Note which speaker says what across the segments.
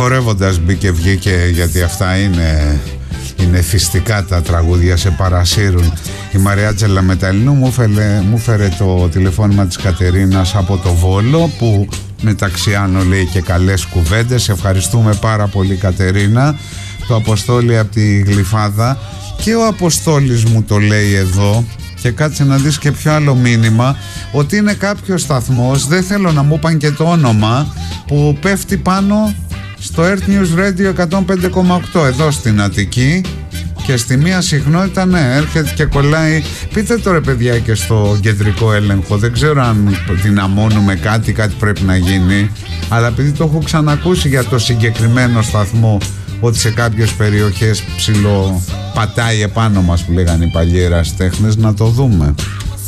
Speaker 1: χορεύοντας μπήκε βγήκε, γιατί αυτά είναι θυστικά τα τραγούδια, σε παρασύρουν. Η Μαρία Τζελαμεταλίνου μου φέρε το τηλεφώνημα της Κατερίνας από το Βόλο, που μεταξύ άλλων λέει και καλές κουβέντες. Ευχαριστούμε πάρα πολύ, Κατερίνα. Το Αποστόλη από τη Γλυφάδα, και ο Αποστόλης μου το λέει εδώ, και κάτσε να δεις και ποιο άλλο μήνυμα, ότι είναι κάποιος σταθμός, δεν θέλω να μου πάνε και το όνομα, που πέφτει πάνω στο Earth News Radio 105,8 εδώ στην Αττική, και στη μία συχνότητα, ναι, έρχεται και κολλάει. Πείτε το ρε παιδιά και στο κεντρικό έλεγχο, δεν ξέρω αν δυναμώνουμε κάτι πρέπει να γίνει, αλλά επειδή το έχω ξανακούσει για το συγκεκριμένο σταθμό, ότι σε κάποιες περιοχές πατάει επάνω μας, που λέγανε οι παλιοί ερασιτέχνες, να το δούμε.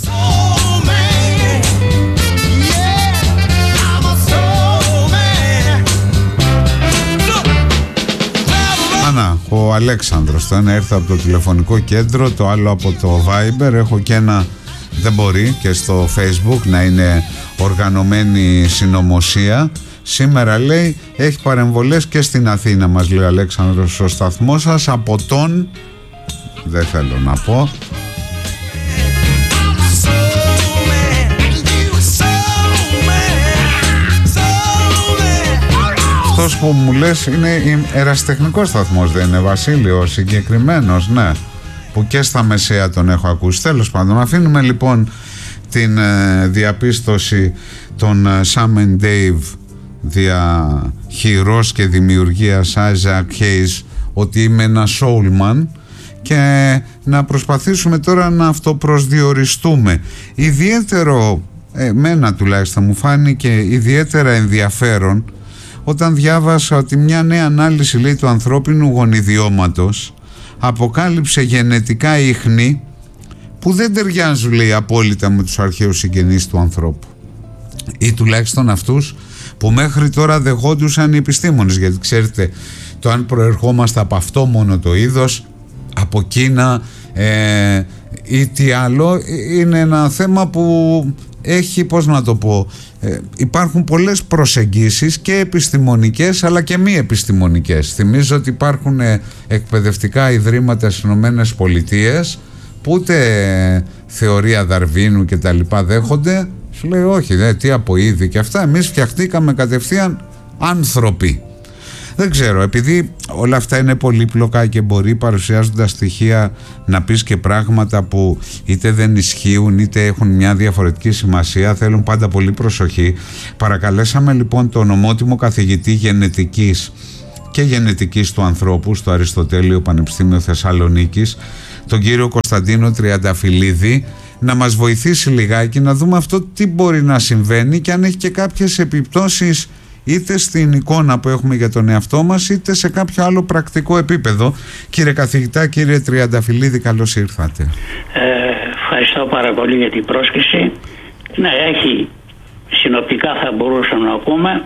Speaker 1: Ανά, ο Αλέξανδρος, το ένα ήρθε από το τηλεφωνικό κέντρο, το άλλο από το Viber. Έχω και ένα, δεν μπορεί, και στο Facebook να είναι οργανωμένη συνωμοσία. Σήμερα, λέει, έχει παρεμβολές και στην Αθήνα, μας λέει ο Αλέξανδρος, ο σταθμός σας, από τον, δεν θέλω να πω, αυτός που μου λες είναι ερασιτεχνικός σταθμός, δεν είναι, Βασίλειο, συγκεκριμένος, ναι, που και στα μεσαία τον έχω ακούσει. Τέλος πάντων, αφήνουμε λοιπόν την διαπίστωση των Sam and Dave, διαχειρός και δημιουργίας Isaac Hayes, ότι είμαι ένα soulman, και να προσπαθήσουμε τώρα να αυτοπροσδιοριστούμε. Ιδιαίτερο, εμένα τουλάχιστον μου φάνηκε ιδιαίτερα ενδιαφέρον όταν διάβασα ότι μια νέα ανάλυση, λέει, του ανθρώπινου γονιδιώματος αποκάλυψε γενετικά ίχνη που δεν ταιριάζουν, λέει, απόλυτα με τους αρχαίους συγγενείς του ανθρώπου, ή τουλάχιστον αυτούς που μέχρι τώρα δεχόντουσαν οι επιστήμονες, γιατί ξέρετε, το αν προερχόμαστε από αυτό μόνο το είδος, από Κίνα ή τι άλλο, είναι ένα θέμα που έχει, πώς να το πω, υπάρχουν πολλές προσεγγίσεις, και επιστημονικές αλλά και μη επιστημονικές. Θυμίζω ότι υπάρχουν εκπαιδευτικά ιδρύματα στις Ηνωμένες Πολιτείες που ούτε θεωρία Δαρβίνου και τα λοιπά δέχονται. Σου λέει όχι, τι από είδη και αυτά, εμείς φτιαχτήκαμε κατευθείαν άνθρωποι. Δεν ξέρω, επειδή όλα αυτά είναι πολύπλοκα και μπορεί, παρουσιάζοντας στοιχεία, να πεις και πράγματα που είτε δεν ισχύουν είτε έχουν μια διαφορετική σημασία, θέλουν πάντα πολύ προσοχή. Παρακαλέσαμε λοιπόν τον ομότιμο καθηγητή γενετικής και γενετικής του ανθρώπου στο Αριστοτέλειο Πανεπιστήμιο Θεσσαλονίκης, τον κύριο Κωνσταντίνο Τριανταφυλλίδη, να μας βοηθήσει λιγάκι να δούμε αυτό τι μπορεί να συμβαίνει και αν έχει και κάποιες επιπτώσεις είτε στην εικόνα που έχουμε για τον εαυτό μας, είτε σε κάποιο άλλο πρακτικό επίπεδο. Κύριε καθηγητά, κύριε Τριανταφυλλίδη, καλώς ήρθατε.
Speaker 2: Ευχαριστώ πάρα πολύ για την πρόσκληση. Ναι, έχει, συνοπτικά θα μπορούσαμε να πούμε,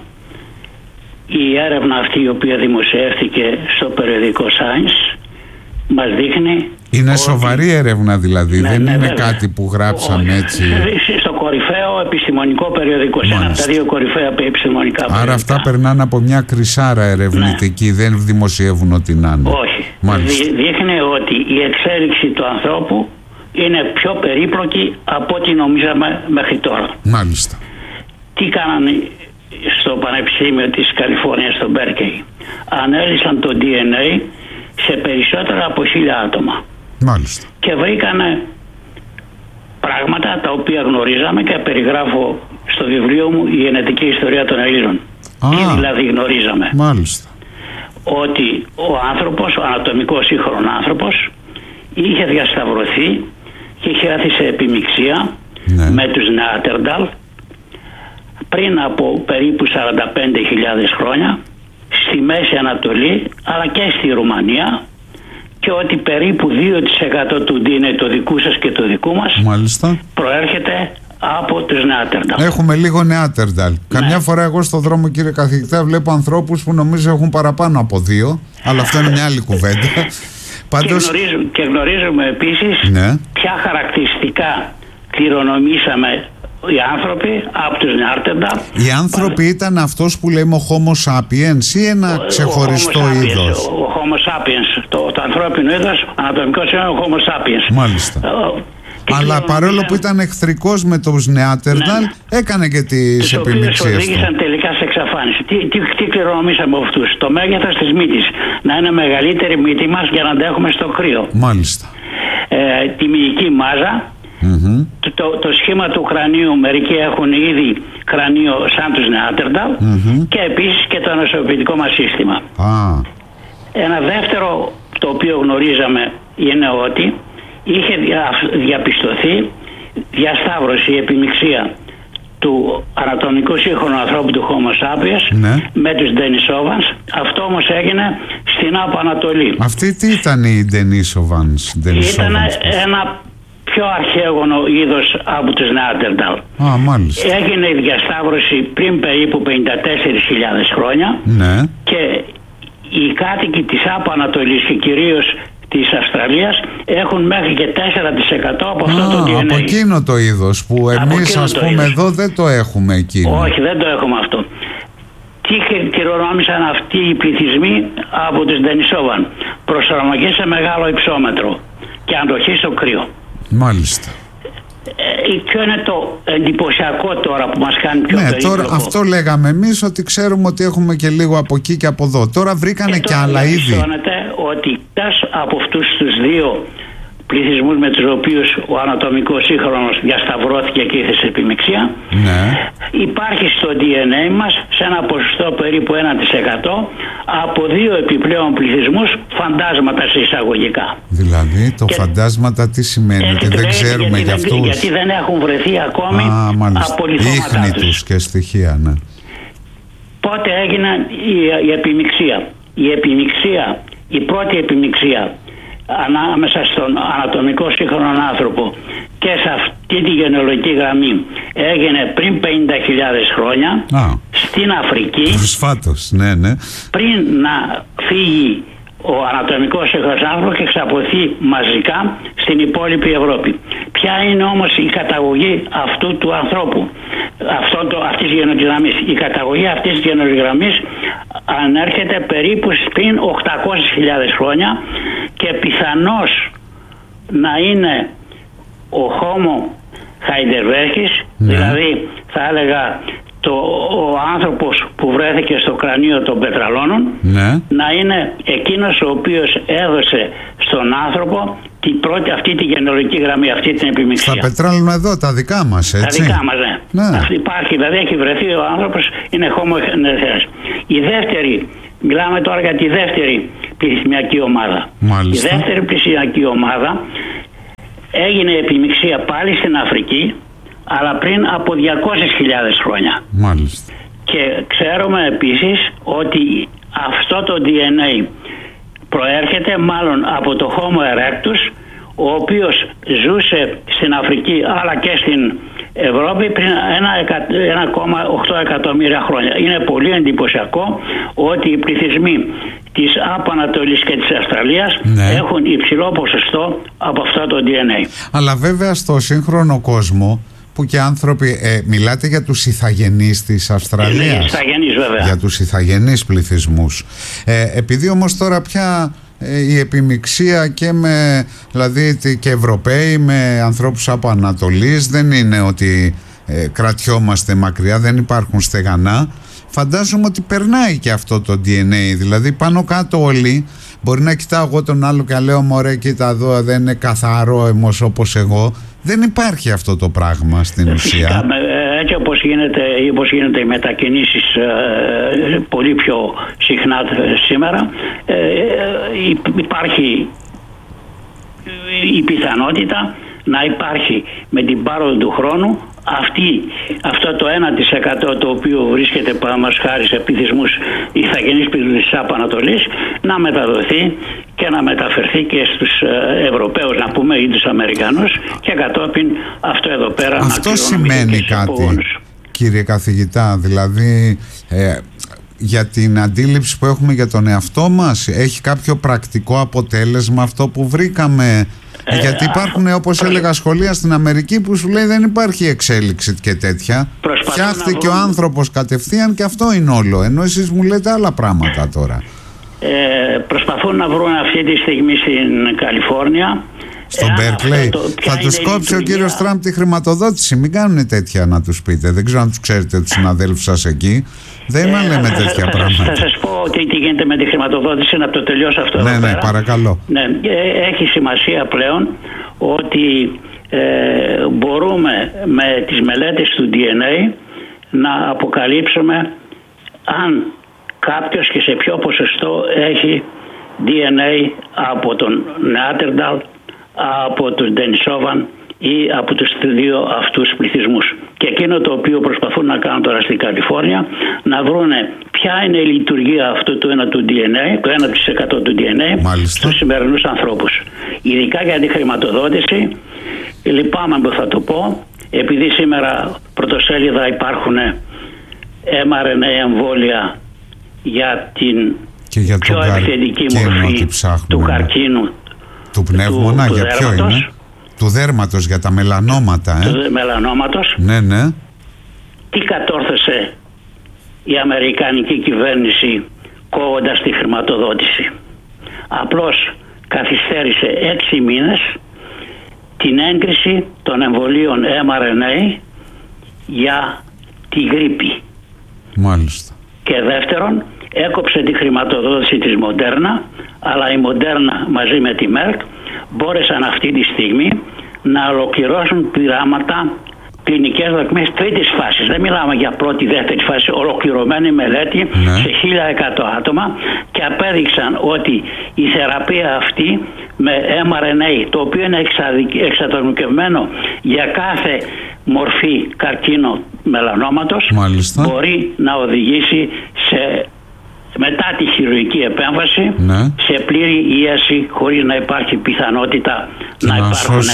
Speaker 2: η έρευνα αυτή η οποία δημοσιεύτηκε στο περιοδικό Science μας δείχνει. Είναι
Speaker 1: ότι σοβαρή έρευνα δηλαδή, δεν είναι βέβαια κάτι που γράψαμε έτσι.
Speaker 2: Στο κορυφαίο επιστημονικό περιοδικό, σε ένα από τα δύο κορυφαία επιστημονικά περιοδικά. Άρα
Speaker 1: αυτά περνάνε από μια κρυσάρα ερευνητική, δεν δημοσιεύουν ό,τι να είναι.
Speaker 2: Όχι. Δείχνει ότι η εξέλιξη του ανθρώπου είναι πιο περίπλοκη από ό,τι νομίζαμε μέχρι τώρα.
Speaker 1: Μάλιστα.
Speaker 2: Τι κάνανε στο Πανεπιστήμιο της Καλιφόρνιας, στο Μπέρκεϊ? Ανέλυσαν το DNA σε περισσότερα από 1000 άτομα.
Speaker 1: Μάλιστα.
Speaker 2: Και βρήκανε πράγματα τα οποία γνωρίζαμε και περιγράφω στο βιβλίο μου «Η γενετική ιστορία των Ελλήνων». Τι δηλαδή γνωρίζαμε?
Speaker 1: Μάλιστα.
Speaker 2: Ότι ο άνθρωπος, ο ανατομικός σύγχρονος άνθρωπος, είχε διασταυρωθεί και είχε έρθει σε επιμιξία με τους Νεάτερνταλ πριν από περίπου 45.000 χρόνια στη Μέση Ανατολή αλλά και στη Ρουμανία, και ότι περίπου 2% του DNA το δικού σας και το δικού μας προέρχεται από τους Νεάτερνταλ. Έχουμε λίγο
Speaker 1: Νεάτερνταλ. Καμιά φορά εγώ στον δρόμο, κύριε καθηγητά, βλέπω ανθρώπους που νομίζω έχουν παραπάνω από 2, αλλά αυτό είναι μια άλλη κουβέντα.
Speaker 2: Πάντως... Και γνωρίζουμε επίσης ποια χαρακτηριστικά κληρονομήσαμε οι άνθρωποι από τους Νεάρτενταλ.
Speaker 1: Οι άνθρωποι ήταν αυτός που λέμε ο Homo sapiens ή ένα ξεχωριστό είδος?
Speaker 2: Ο Homo sapiens, το ανθρώπινο είδος, ανατομικό είναι ο Homo sapiens.
Speaker 1: Μάλιστα. Αλλά παρόλο που ήταν εχθρικός με τους Νεάντερταλ, έκανε και τις επιμιξίες του.
Speaker 2: Τους οδήγησαν τελικά σε εξαφάνιση. Τι κληρονομήσαμε από αυτούς? Το μέγεθος της μύτης. Να είναι μεγαλύτερη μύτη μας για να αντέχουμε στο κρύο.
Speaker 1: Μάλιστα.
Speaker 2: Τη μυϊκή μάζα. Το σχήμα του κρανίου, μερικοί έχουν ήδη κρανίο σαν τους Νεάντερταλ, και επίσης και το νοσοποιητικό μας σύστημα. Ένα δεύτερο το οποίο γνωρίζαμε είναι ότι είχε διαπιστωθεί διασταύρωση, επιμιξία του ανατομικού σύγχρονου ανθρώπου του Homo sapiens με τους Denisovans. Αυτό όμως έγινε στην Άπο Ανατολή.
Speaker 1: Αυτή τι ήταν οι Denisovans?
Speaker 2: Ήταν ένα πιο αρχαίγωνο είδος από τους Νεάντερταλ.
Speaker 1: Μάλιστα.
Speaker 2: Έγινε η διασταύρωση πριν περίπου 54.000 χρόνια, και οι κάτοικοι της Άπο Ανατολής και κυρίως της Αυστραλίας έχουν μέχρι και 4% από αυτό το DNA.
Speaker 1: Από εκείνο το είδος που εμείς ας πούμε εδώ δεν το έχουμε εκείνο.
Speaker 2: Όχι, δεν το έχουμε αυτό. Τι κληρονόμησαν αυτοί οι πληθυσμοί από τους Denisovans? Προσαρμογή σε μεγάλο υψόμετρο και αντοχή στο κρύο.
Speaker 1: Μάλιστα.
Speaker 2: Ποιο είναι το εντυπωσιακό τώρα που μας κάνει πιο περίπλοκο?
Speaker 1: Τώρα αυτό λέγαμε εμείς, ότι ξέρουμε ότι έχουμε και λίγο από εκεί και από εδώ. Τώρα βρήκανε και άλλα είδη.
Speaker 2: Διαπιστώνεται ότι από αυτούς τους δύο πληθυσμούς με τους οποίους ο ανατομικός σύγχρονος διασταυρώθηκε και ήρθε σε επιμιξία, υπάρχει στο DNA μας σε ένα ποσοστό περίπου 1% από δύο επιπλέον πληθυσμούς φαντάσματα σε εισαγωγικά.
Speaker 1: Δηλαδή το φαντάσματα τι σημαίνει? Ότι δεν ξέρουμε για αυτούς?
Speaker 2: Γιατί δεν έχουν βρεθεί ακόμη απολυθώματά τους
Speaker 1: και στοιχεία.
Speaker 2: Πότε έγινε η επιμιξία? Η πρώτη επιμιξία ανάμεσα στον ανατομικό σύγχρονο άνθρωπο και σε αυτή τη γενεολογική γραμμή έγινε πριν 50.000 χρόνια στην Αφρική.
Speaker 1: Προσφάτως,
Speaker 2: πριν να φύγει ο ανατομικός σύγχρονος άνθρωπος και εξαπλωθεί μαζικά στην υπόλοιπη Ευρώπη. Ποια είναι όμως η καταγωγή αυτού του ανθρώπου, αυτής της γενεολογικής γραμμής? Η καταγωγή αυτής της γενεολογικής γραμμής ανέρχεται περίπου πριν 800.000 χρόνια και πιθανώς να είναι ο Homo heidelbergis, δηλαδή θα έλεγα ο άνθρωπος που βρέθηκε στο κρανίο των πετραλώνων, να είναι εκείνος ο οποίος έδωσε στον άνθρωπο αυτή τη γενεολογική γραμμή, αυτή την επιμιξία.
Speaker 1: Στα πετράλαινα εδώ, τα δικά μας, έτσι?
Speaker 2: Τα δικά μας, Αυτή υπάρχει, δηλαδή έχει βρεθεί ο άνθρωπος, είναι Homo heidelbergis. Η δεύτερη, μιλάμε τώρα για τη δεύτερη πληθυσμιακή ομάδα.
Speaker 1: Μάλιστα.
Speaker 2: Η δεύτερη πληθυσμιακή ομάδα έγινε επιμιξία πάλι στην Αφρική, αλλά πριν από 200.000 χρόνια.
Speaker 1: Μάλιστα.
Speaker 2: Και ξέρουμε επίσης ότι αυτό το DNA προέρχεται μάλλον από το Homo erectus, ο οποίος ζούσε στην Αφρική αλλά και στην Ευρώπη πριν 1,8 εκατομμύρια χρόνια. Είναι πολύ εντυπωσιακό ότι οι πληθυσμοί της Άπο Ανατολής και της Αυστραλίας έχουν υψηλό ποσοστό από αυτό το DNA.
Speaker 1: Αλλά βέβαια στο σύγχρονο κόσμο που και άνθρωποι, μιλάτε για τους ηθαγενείς της Αυστραλίας.
Speaker 2: Ηθαγενείς, βέβαια.
Speaker 1: Για τους ηθαγενείς πληθυσμούς. Επειδή όμως τώρα πια η επιμιξία και με, δηλαδή και Ευρωπαίοι με ανθρώπους από Ανατολής, δεν είναι ότι κρατιόμαστε μακριά, δεν υπάρχουν στεγανά. Φαντάζομαι ότι περνάει και αυτό το DNA, δηλαδή πάνω κάτω όλοι. Μπορεί να κοιτάω εγώ τον άλλο και λέω μωρέ κοίτα εδώ δεν είναι καθαρό εμός όπως εγώ. Δεν υπάρχει αυτό το πράγμα στην ουσία.
Speaker 2: Φυσικά, έτσι όπως γίνεται οι μετακινήσεις πολύ πιο συχνά σήμερα, υπάρχει η πιθανότητα να υπάρχει με την πάροδο του χρόνου αυτό το 1% το οποίο βρίσκεται παραδείγματος χάρη σε πληθυσμούς ηθαγενείς πληθυσμούς της Άπο Ανατολής να μεταδοθεί και να μεταφερθεί και στους Ευρωπαίους, να πούμε, ή τους Αμερικανούς, και κατόπιν αυτό εδώ πέρα να
Speaker 1: αυτό σημαίνει κάτι, κύριε καθηγητά, δηλαδή για την αντίληψη που έχουμε για τον εαυτό μας, έχει κάποιο πρακτικό αποτέλεσμα αυτό που βρήκαμε? Γιατί υπάρχουν, όπως έλεγα, σχολεία στην Αμερική που σου λέει δεν υπάρχει εξέλιξη και τέτοια. Φτιάχτηκε ο άνθρωπος κατευθείαν και αυτό είναι όλο. Ενώ εσείς μου λέτε άλλα πράγματα τώρα.
Speaker 2: Προσπαθούν να βρουν αυτή τη στιγμή στην Καλιφόρνια.
Speaker 1: Στον Μπέρκλεϊ. Θα τους κόψει ο κύριος Τραμπ τη χρηματοδότηση. Μην κάνουν τέτοια να τους πείτε. Δεν ξέρω αν τους ξέρετε τους συναδέλφους σας εκεί. Δεν λέμε τέτοια πράγματα.
Speaker 2: Θα σας πω τι γίνεται με τη χρηματοδότηση, να το τελειώσω αυτό.
Speaker 1: Ναι, παρακαλώ.
Speaker 2: Ναι, έχει σημασία πλέον ότι μπορούμε με τις μελέτες του DNA να αποκαλύψουμε αν κάποιος και σε ποιο ποσοστό έχει DNA από τον Νεάτερνταλ, από τον Ντενισόβαν ή από τους δύο αυτούς πληθυσμούς. Και εκείνο το οποίο προσπαθούν να κάνουν τώρα στην Καλιφόρνια, να βρούνε ποια είναι η λειτουργία αυτού του 1 του DNA, το 1% του DNA, στους σημερινούς ανθρώπους. Ειδικά για τη χρηματοδότηση, λυπάμαι που θα το πω, επειδή σήμερα πρωτοσέλιδα υπάρχουν mRNA εμβόλια για την πιο επιθετική μορφή του καρκίνου,
Speaker 1: του πνεύμονα, για ποιο είναι? Του δέρματος, για τα μελανόματα.
Speaker 2: Του μελανόματος.
Speaker 1: Ναι.
Speaker 2: Τι κατόρθωσε η αμερικανική κυβέρνηση κόβοντας τη χρηματοδότηση? Απλώς καθυστέρησε 6 μήνες την έγκριση των εμβολίων mRNA για τη γρίπη.
Speaker 1: Μάλιστα.
Speaker 2: Και δεύτερον, έκοψε τη χρηματοδότηση της Μοντέρνα, αλλά η Μοντέρνα μαζί με τη Μέρκ μπόρεσαν αυτή τη στιγμή να ολοκληρώσουν πειράματα, κλινικές δοκιμές τρίτης φάσης. Δεν μιλάμε για πρώτη, δεύτερη φάση, ολοκληρωμένη μελέτη σε 1.100 άτομα, και απέδειξαν ότι η θεραπεία αυτή με mRNA, το οποίο είναι εξατομικευμένο για κάθε μορφή καρκίνο μελανόματος, μπορεί να οδηγήσει μετά τη χειρουργική επέμβαση σε πλήρη ίαση, χωρίς να υπάρχει πιθανότητα να σώσει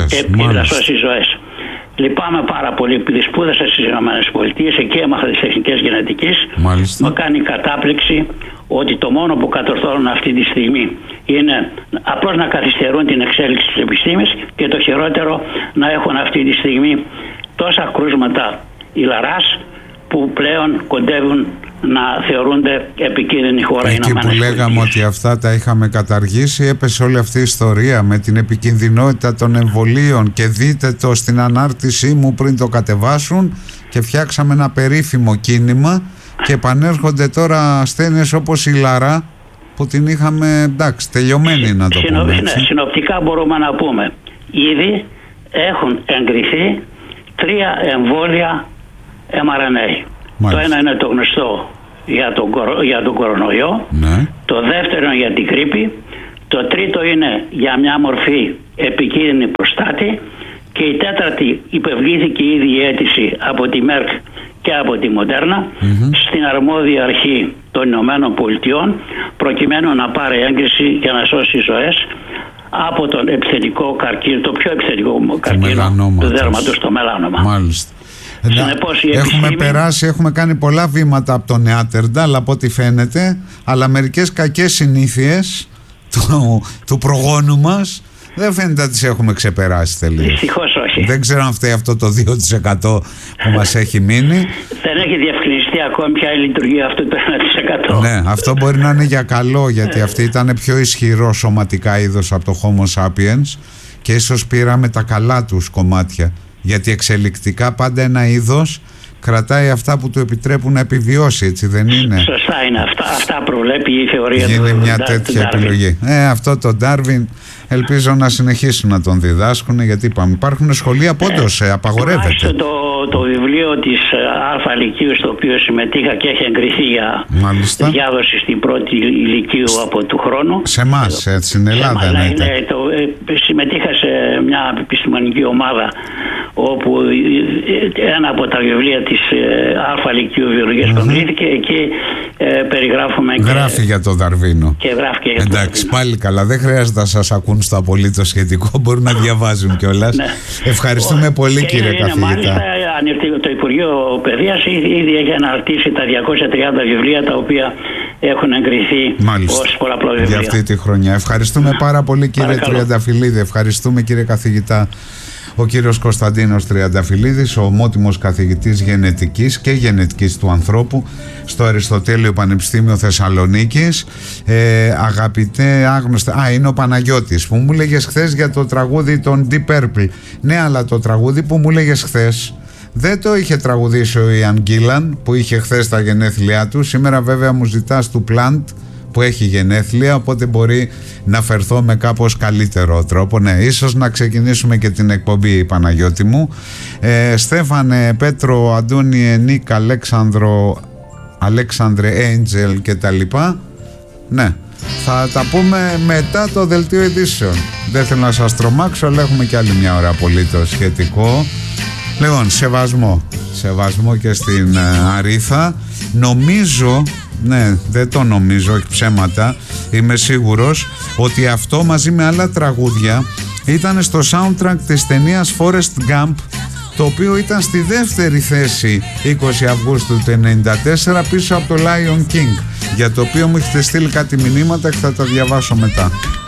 Speaker 2: ζωές. Λυπάμαι πάρα πολύ, επειδή σπούδασα στις ΗΠΑ, εκεί έμαθα τις τεχνικές γενετικής. Μου κάνει κατάπληξη ότι το μόνο που κατορθώνουν αυτή τη στιγμή είναι απλώς να καθυστερούν την εξέλιξη της επιστήμης, και το χειρότερο, να έχουν αυτή τη στιγμή τόσα κρούσματα ηλαράς που πλέον κοντεύουν να θεωρούνται επικίνδυνη χώρα.
Speaker 1: Εκεί που λέγαμε ότι αυτά τα είχαμε καταργήσει, έπεσε όλη αυτή η ιστορία με την επικινδυνότητα των εμβολίων, και δείτε το στην ανάρτησή μου πριν το κατεβάσουν, και φτιάξαμε ένα περίφημο κίνημα, και επανέρχονται τώρα ασθένειες όπως η λαρά που την είχαμε, εντάξει, τελειωμένη, να το πούμε έτσι.
Speaker 2: Συνοπτικά μπορούμε να πούμε, ήδη έχουν εγκριθεί 3 εμβόλια mRNA. Το ένα είναι το γνωστό για τον κορονοϊό, το δεύτερο είναι για την γρίπη, το τρίτο είναι για μια μορφή επικίνδυνη προστάτη, και η τέταρτη υπευλήθηκε ήδη η αίτηση από τη Μέρκ και από τη Μοντέρνα στην αρμόδια αρχή των Ηνωμένων Πολιτειών, προκειμένου να πάρει έγκριση για να σώσει ζωές από τον επιθετικό καρκίνο, το πιο επιθετικό καρκίνο του δέρματος, το μελάνομα.
Speaker 1: Μάλιστα. Έχουμε κάνει πολλά βήματα από τον Νεάτερνταλ, από ό,τι φαίνεται, αλλά μερικές κακές συνήθειες του προγόνου μας δεν φαίνεται να τις έχουμε ξεπεράσει τελείως.
Speaker 2: Δυστυχώς όχι.
Speaker 1: Δεν ξέρω αν φταίει αυτό το 2% που μας έχει μείνει.
Speaker 2: Δεν έχει διευκρινιστεί ακόμη ποια είναι η λειτουργία αυτού του 1%.
Speaker 1: Ναι, αυτό μπορεί να είναι για καλό, γιατί αυτή ήταν πιο ισχυρό σωματικά είδος από το Homo sapiens, και ίσως πήραμε τα καλά τους κομμάτια. Γιατί εξελικτικά πάντα ένα είδος κρατάει αυτά που του επιτρέπουν να επιβιώσει, έτσι δεν είναι?
Speaker 2: Σωστά είναι αυτά. Αυτά προβλέπει η θεωρία του.
Speaker 1: Είναι μια τέτοια επιλογή. Αυτό το Ντάρβιν ελπίζω να συνεχίσουν να τον διδάσκουν, γιατί είπαμε, υπάρχουν σχολεία που όντως απαγορεύεται.
Speaker 2: Το βιβλίο της Α Λυκείου, στο οποίο συμμετείχα και έχει εγκριθεί για διάδοση στην πρώτη ηλικίου από του χρόνου.
Speaker 1: Σε εμάς, στην Ελλάδα εννοείται.
Speaker 2: Συμμετείχα σε μια επιστημονική ομάδα όπου ένα από τα βιβλία της Α Λυκείου Βιολογίας προβλήθηκε. Εκεί περιγράφουμε.
Speaker 1: Γράφει για το Δαρβίνο.
Speaker 2: Και γράφει και για
Speaker 1: εντάξει, πάλι καλά. Δεν χρειάζεται να σας ακούν στο απολύτως σχετικό. Μπορούν να διαβάζουν κιόλας. Ευχαριστούμε πολύ, κύριε καθηγητά.
Speaker 2: Το Υπουργείο Παιδείας ήδη έχει αναρτήσει τα 230 βιβλία τα οποία έχουν εγκριθεί ως πολλαπλό βιβλίο.
Speaker 1: Για αυτή τη χρονιά. Ευχαριστούμε πάρα πολύ, κύριε Τριανταφυλλίδη. Ευχαριστούμε, κύριε καθηγητά. Ο κύριος Κωνσταντίνος Τριανταφυλλίδης, ο ομότιμος καθηγητής γενετικής και γενετικής του ανθρώπου στο Αριστοτέλειο Πανεπιστήμιο Θεσσαλονίκης. Αγαπητέ άγνωστε, είναι ο Παναγιώτης που μου λέγες χθες για το τραγούδι των Deep Purple. Ναι, αλλά το τραγούδι που μου λέγες χθες δεν το είχε τραγουδήσει ο Ιαν Γκίλαν που είχε χθες τα γενέθλιά του. Σήμερα βέβαια μου ζητάς του Plant που έχει γενέθλια, οπότε μπορεί να φερθώ με κάπως καλύτερο τρόπο. Ναι, ίσως να ξεκινήσουμε και την εκπομπή, Παναγιώτη μου. Στέφανε, Πέτρο, Αντώνιε, Νίκ, Αλέξανδρε, Έιντζελ και τα λοιπά. Ναι, θα τα πούμε μετά το δελτίο ειδήσεων. Δεν θέλω να σας τρομάξω, αλλά έχουμε και άλλη μια ώρα απολύτως σχετικό. Λοιπόν, σεβασμό και στην Αρίθα. Νομίζω, ναι, δεν το νομίζω, όχι ψέματα, είμαι σίγουρος ότι αυτό μαζί με άλλα τραγούδια ήταν στο soundtrack της ταινίας Forrest Gump, το οποίο ήταν στη δεύτερη θέση 20 Αυγούστου του 1994 πίσω από το Lion King, για το οποίο μου έχετε στείλει κάτι μηνύματα και θα τα διαβάσω μετά.